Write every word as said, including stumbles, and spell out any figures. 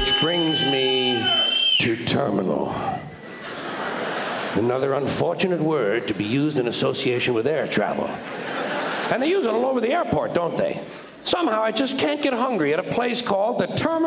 Which brings me to terminal. Another unfortunate word to be used in association with air travel. And they use it all over the airport, don't they? Somehow I just can't get hungry at a place called the Terminal